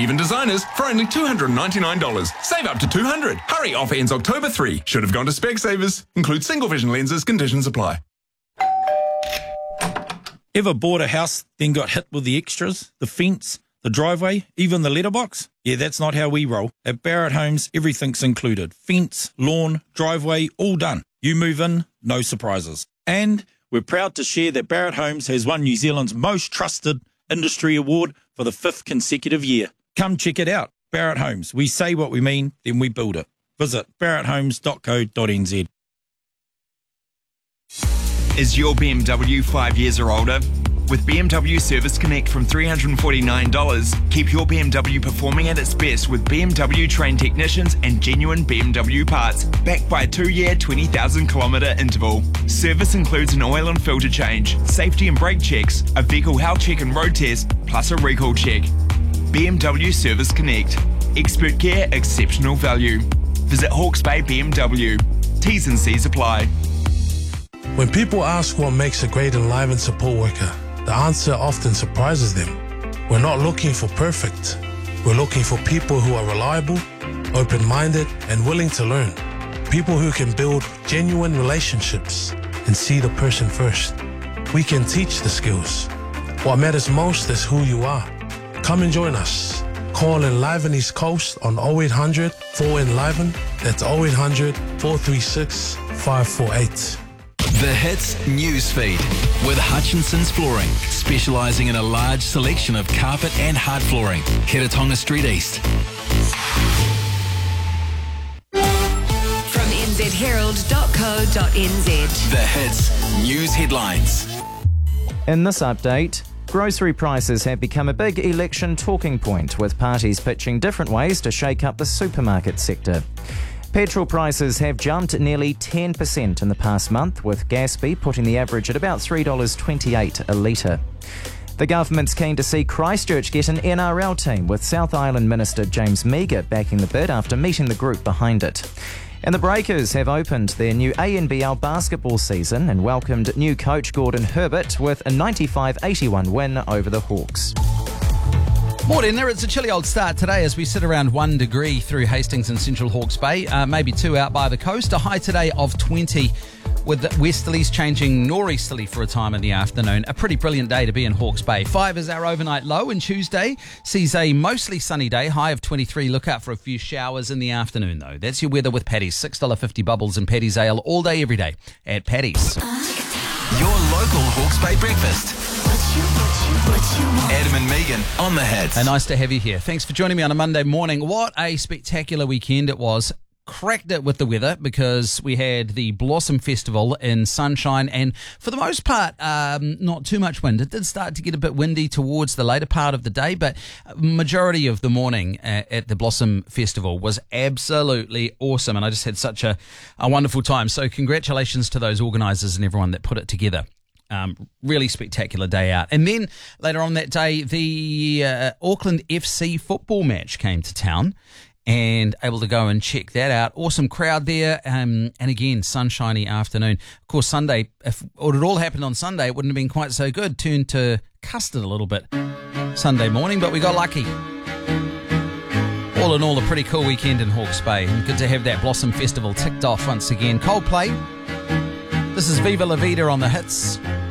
Even designers for only $299. Save up to $200. Hurry, offer ends October 3. Should have gone to Specsavers. Include single vision lenses. Conditions apply. Ever bought a house, then got hit with the extras, the fence, the driveway, even the letterbox? Yeah, that's not how we roll. At Barrett Homes, everything's included. Fence, lawn, driveway, all done. You move in, no surprises. And we're proud to share that Barrett Homes has won New Zealand's most trusted industry award for the 5th consecutive year. Come check it out. Barrett Homes. We say what we mean, then we build it. Visit barretthomes.co.nz. Is your BMW 5 years or older? With BMW Service Connect from $349, keep your BMW performing at its best with BMW trained technicians and genuine BMW parts, backed by a 2-year, 20,000-kilometre interval. Service includes an oil and filter change, safety and brake checks, a vehicle health check and road test, plus a recall check. BMW Service Connect. Expert care, exceptional value. Visit Hawke's Bay BMW. T's and C's apply. When people ask what makes a great Enliven support worker, the answer often surprises them. We're not looking for perfect. We're looking for people who are reliable, open-minded, and willing to learn. People who can build genuine relationships and see the person first. We can teach the skills. What matters most is who you are. Come and join us. Call Enliven East Coast on 0800 4ENLIVEN. That's 0800 436 548. The Hits Newsfeed with Hutchinson's Flooring, specialising in a large selection of carpet and hard flooring. Hiratonga Street East. From nzherald.co.nz. The Hits News Headlines. In this update, grocery prices have become a big election talking point, with parties pitching different ways to shake up the supermarket sector. Petrol prices have jumped nearly 10% in the past month, with Gaspy putting the average at about $3.28 a litre. The government's keen to see Christchurch get an NRL team, with South Island Minister James Meagher backing the bid after meeting the group behind it. And the Breakers have opened their new ANBL basketball season and welcomed new coach Gordon Herbert with a 95-81 win over the Hawks. Morning there. It's a chilly old start today as we sit around 1 degree through Hastings and Central Hawke's Bay, maybe 2 out by the coast. A high today of 20 with the westerlies changing nor'easterly for a time in the afternoon. A pretty brilliant day to be in Hawke's Bay. 5 is our overnight low, and Tuesday sees a mostly sunny day, high of 23. Look out for a few showers in the afternoon though. That's your weather with Paddy's. $6.50 bubbles and Paddy's Ale all day every day at Paddy's. Your local Hawke's Bay breakfast. Adam and Megan on the Hits. And nice to have you here. Thanks for joining me on a Monday morning. What a spectacular weekend it was. Cracked it with the weather because we had the Blossom Festival in sunshine and for the most part not too much wind. It did start to get a bit windy towards the later part of the day, but majority of the morning at the Blossom Festival was absolutely awesome, and I just had such a wonderful time. So congratulations to those organisers and everyone that put it together. Really spectacular day out. And then later on that day, the Auckland FC football match came to town, and able to go and check that out. Awesome crowd there, and again, sunshiny afternoon. Of course, Sunday, if it had all happened on Sunday, it wouldn't have been quite so good. Turned to custard a little bit Sunday morning, but we got lucky. All in all, a pretty cool weekend in Hawke's Bay, and good to have that Blossom Festival ticked off once again. Coldplay, this is Viva La Vida on the Hits.